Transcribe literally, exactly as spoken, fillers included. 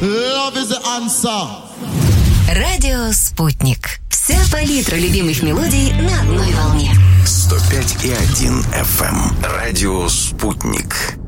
Love is the answer. Радио «Спутник». Вся палитра любимых мелодий на одной волне. сто пять и один эф эм. Радио «Спутник».